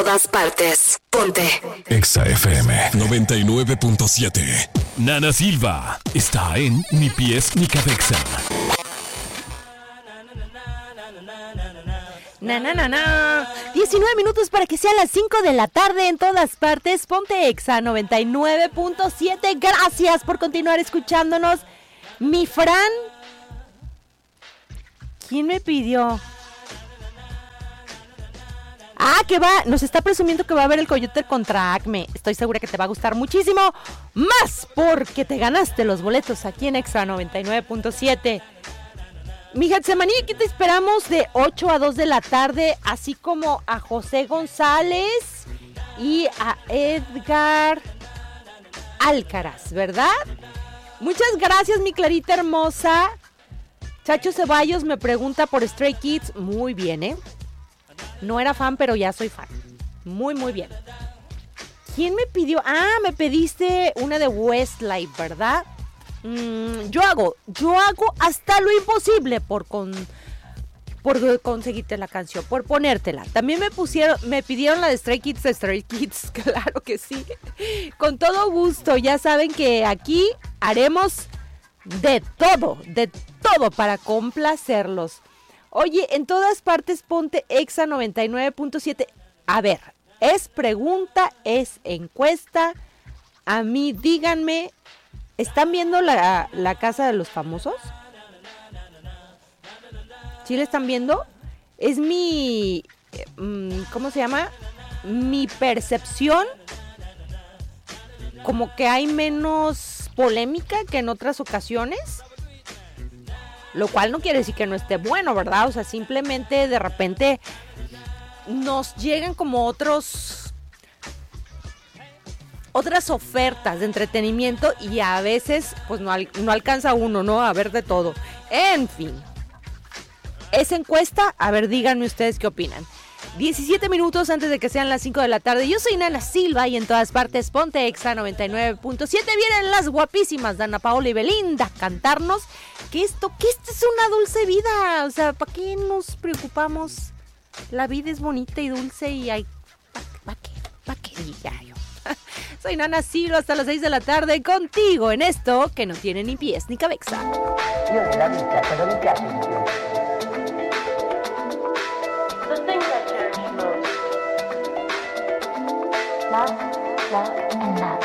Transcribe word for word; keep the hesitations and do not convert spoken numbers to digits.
todas partes. Ponte Exa F M noventa y nueve punto siete. Nana Silva está en Ni Pies Ni Cabeza. Na, na, na, na. diecinueve minutos para que sean las cinco de la tarde en todas partes. Ponte Exa noventa y nueve punto siete. Gracias por continuar escuchándonos. Mi Fran. ¿Quién me pidió? Ah, que va, nos está presumiendo que va a ver el Coyote contra Acme. Estoy segura que te va a gustar muchísimo. Más porque te ganaste los boletos aquí en Exa noventa y nueve punto siete. Mi Getsemaní, aquí te esperamos de ocho a dos de la tarde, así como a José González y a Edgar Alcaraz, ¿verdad? Muchas gracias, mi Clarita hermosa. Chacho Ceballos me pregunta por Stray Kids. Muy bien, ¿eh? No era fan, pero ya soy fan. Muy, muy bien. ¿Quién me pidió? Ah, me pediste una de Westlife, ¿verdad? Mm, yo hago, yo hago hasta lo imposible por con, por conseguirte la canción, por ponértela. También me pusieron, me pidieron la de Stray Kids, de Stray Kids, claro que sí. Con todo gusto, ya saben que aquí haremos de todo, de todo para complacerlos. Oye, en todas partes ponte Exa noventa y nueve punto siete. A ver, es pregunta, es encuesta. A mí díganme, ¿están viendo la, la Casa de los Famosos? ¿Sí la están viendo? Es mi, ¿cómo se llama? Mi percepción, como que hay menos polémica que en otras ocasiones. Lo cual no quiere decir que no esté bueno, ¿verdad? O sea, simplemente de repente nos llegan como otros... otras ofertas de entretenimiento y a veces pues no, al, no alcanza uno, ¿no? A ver de todo. En fin. Esa encuesta, a ver, díganme ustedes qué opinan. diecisiete minutos antes de que sean las cinco de la tarde. Yo soy Nana Silva y en todas partes ponte Exa noventa y nueve punto siete. Vienen las guapísimas Dana Paola y Belinda a cantarnos que esto, que esta es una dulce vida. O sea, ¿para qué nos preocupamos? La vida es bonita y dulce y hay... ¿Para qué? ¿Para qué? Ya yo. Soy Nana Silva hasta las seis de la tarde contigo en esto que no tiene ni pies ni cabeza. Io nella vita cosa mi piace di più? The things I cherish most. Love, love, and love.